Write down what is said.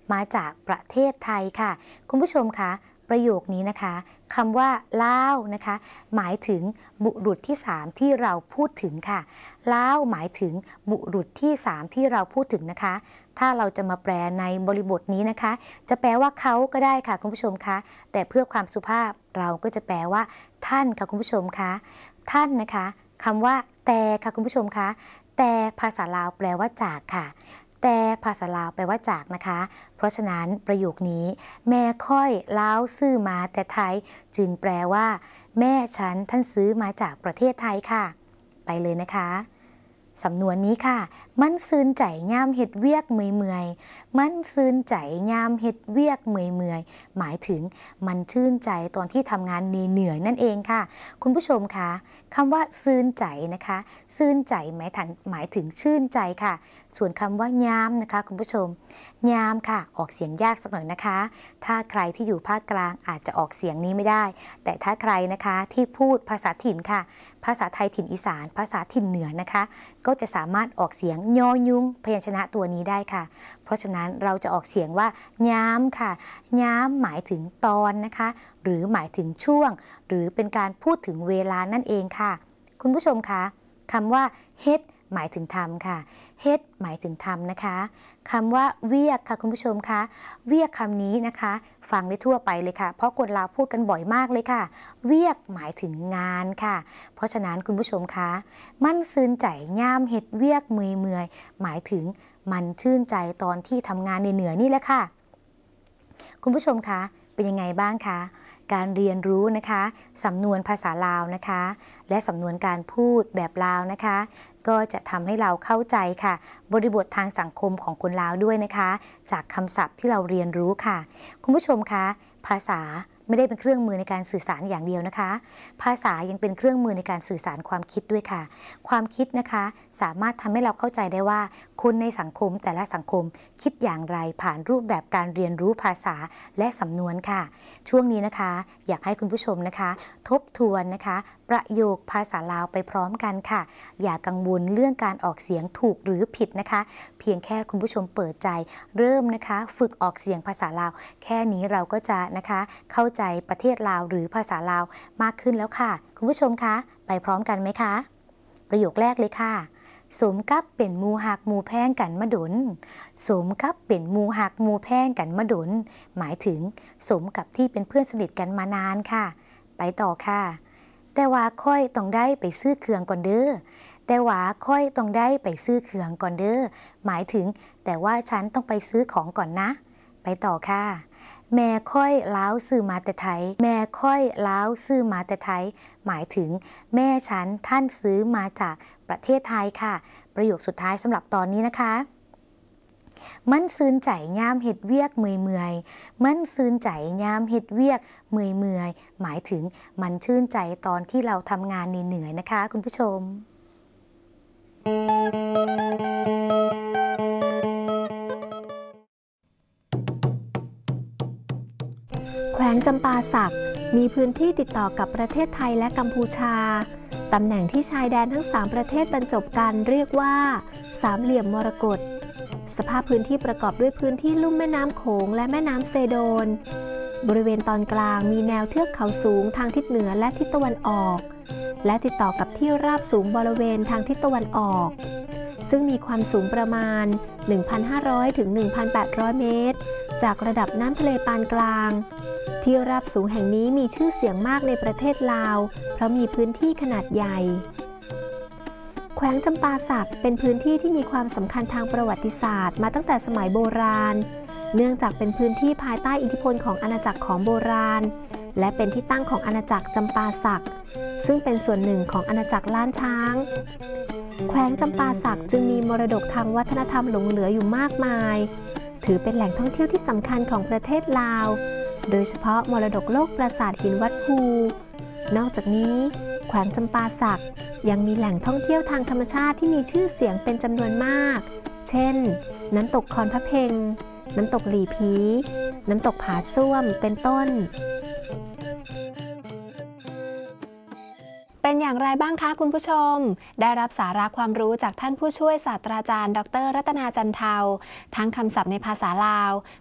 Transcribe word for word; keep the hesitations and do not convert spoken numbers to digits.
มาจากประเทศไทยค่ะคุณผู้ชมคะประโยคนี้นะคะคำว่าลาวนะคะหมายถึงบุรุษที่สามที่เราพูดถึงค่ะลาวหมายถึงบุรุษที่สามที่เราพูดถึงนะคะถ้าเราจะมาแปลในบริบทนี้นะคะจะแปลว่าเขาก็ได้ค่ะคุณผู้ชมคะแต่เพื่อความสุภาพเราก็จะแปลว่าท่านค่ะคุณผู้ชมคะท่านนะคะคำว่าแต่ค่ะคุณผู้ชมคะแต่ภาษาลาวแปลว่าจากค่ะแต่ภาษาลาวแปลว่าจากนะคะเพราะฉะนั้นประโยคนี้แม่ค่อยลาวซื้อมาแต่ไทยจึงแปลว่าแม่ฉันท่านซื้อมาจากประเทศไทยค่ะไปเลยนะคะสำนวนนี้ค่ะมันซื่นใจยามเฮ็ดเวียกเมื่อยๆมันซื่นใจยามเฮ็ดเวียกเมื่อยๆหมายถึงมันชื่นใจตอนที่ทำงานเหนื่อยนั่นเองค่ะคุณผู้ชมคะคำว่าซื่นใจนะคะซื่นใจหมายถึงหมายถึงชื่นใจค่ะส่วนคำว่ายามนะคะคุณผู้ชมยามค่ะออกเสียงยากสักหน่อยนะคะถ้าใครที่อยู่ภาคกลางอาจจะออกเสียงนี้ไม่ได้แต่ถ้าใครนะคะที่พูดภาษาถิ่นค่ะภาษาไทยถิ่นอีสานภาษาถิ่นเหนือนะคะก็จะสามารถออกเสียงยอยุงพยัญชนะตัวนี้ได้ค่ะเพราะฉะนั้นเราจะออกเสียงว่ายามค่ะยามหมายถึงตอนนะคะหรือหมายถึงช่วงหรือเป็นการพูดถึงเวลานั่นเองค่ะคุณผู้ชมคะคำว่าเฮ็ดหมายถึงทำค่ะเฮ็ดหมายถึงทำนะคะคำว่าเวียกค่ะคุณผู้ชมคะเวียกคำนี้นะคะฟังได้ทั่วไปเลยค่ะเพราะคนลาวพูดกันบ่อยมากเลยค่ะเวียกหมายถึงงานค่ะเพราะฉะนั้นคุณผู้ชมคะมันซื่นใจย่ามเฮ็ดเวียกเมื่อยๆหมายถึงมันชื่นใจตอนที่ทำงานเหนื่อยๆนี่แหละค่ะคุณผู้ชมคะเป็นยังไงบ้างคะการเรียนรู้นะคะสำนวนภาษาลาวนะคะและสำนวนการพูดแบบลาวนะคะก็จะทำให้เราเข้าใจค่ะบริบททางสังคมของคนลาวด้วยนะคะจากคำศัพท์ที่เราเรียนรู้ค่ะคุณผู้ชมคะภาษาไม่ได้เป็นเครื่องมือในการสื่อสารอย่างเดียวนะคะภาษายังเป็นเครื่องมือในการสื่อสารความคิดด้วยค่ะความคิดนะคะสามารถทำให้เราเข้าใจได้ว่าคนในสังคมแต่ละสังคมคิดอย่างไรผ่านรูปแบบการเรียนรู้ภาษาและสำนวนค่ะช่วงนี้นะคะอยากให้คุณผู้ชมนะคะทบทวนนะคะประโยคภาษาลาวไปพร้อมกันค่ะอย่ากังวลเรื่องการออกเสียงถูกหรือผิดนะคะเพียงแค่คุณผู้ชมเปิดใจเริ่มนะคะฝึกออกเสียงภาษาลาวแค่นี้เราก็จะนะคะเข้าใจประเทศลาวหรือภาษาลาวมากขึ้นแล้วค่ะคุณผู้ชมคะไปพร้อมกันไหมคะประโยคแรกเลยค่ะสมกับเป็นมูหักมูแพงกันมาดนสมกับเป็นมูหักมูแพงกันมาดนหมายถึงสมกับที่เป็นเพื่อนสนิทกันมานานค่ะไปต่อค่ะแต่ว่าค่อยต้องได้ไปซื้อเครื่องก่อนเด้อแต่ว่าค่อยต้องได้ไปซื้อเครื่องก่อนเด้อหมายถึงแต่ว่าฉันต้องไปซื้อของก่อนนะไปต่อค่ะแม่ค่อยล้าวซื้อมาแต่ไทยแม่ค่อยล้าวซื้อมาแต่ไทยหมายถึงแม่ฉันท่านซื้อมาจากประเทศไทยค่ะประโยคสุดท้ายสำหรับตอนนี้นะคะมันซื่นใจยามเฮ็ดเวียกเมื่อยๆมันซื่นใจยามเฮ็ดเวียกเมื่อยๆหมายถึงมันชื่นใจตอนที่เราทำงานเหนื่อยๆนะคะคุณผู้ชมแขวงจำปาสักมีพื้นที่ติดต่อกับประเทศไทยและกัมพูชาตำแหน่งที่ชายแดนทั้งสามประเทศบรรจบกันเรียกว่าสามเหลี่ยมมรกตสภาพพื้นที่ประกอบด้วยพื้นที่ลุ่มแม่น้ำโขงและแม่น้ำเซโดนบริเวณตอนกลางมีแนวเทือกเขาสูงทางทิศเหนือและทิศตะวันออกและติดต่อกับที่ราบสูงบริเวณทางทิศตะวันออกซึ่งมีความสูงประมาณ หนึ่งพันห้าร้อย ถึง หนึ่งพันแปดร้อย เมตรจากระดับน้ำทะเลปานกลางที่ราบสูงแห่งนี้มีชื่อเสียงมากในประเทศลาวเพราะมีพื้นที่ขนาดใหญ่แขวงจำปาสักเป็นพื้นที่ที่มีความสำคัญทางประวัติศาสตร์มาตั้งแต่สมัยโบราณเนื่องจากเป็นพื้นที่ภายใต้อิทธิพลของอาณาจักรของโบราณและเป็นที่ตั้งของอาณาจักรจำปาสักซึ่งเป็นส่วนหนึ่งของอาณาจักรล้านช้างแขวงจำปาสักจึงมีมรดกทางวัฒนธรรมหลงเหลืออยู่มากมายถือเป็นแหล่งท่องเที่ยวที่สำคัญของประเทศลาวโดยเฉพาะมรดกโลกปราสาทหินวัดภูนอกจากนี้แขวงจำปาสักยังมีแหล่งท่องเที่ยวทางธรรมชาติที่มีชื่อเสียงเป็นจำนวนมากเช่นน้ำตกคอนพระเพ็งน้ำตกหลีผีน้ำตกผาส้วมเป็นต้นเป็นอย่างไรบ้างคะคุณผู้ชมได้รับสาระความรู้จากท่านผู้ช่วยศาสตราจารย์ดรรัตนาจันเทาทั้งคำศัพท์ในภาษาลาว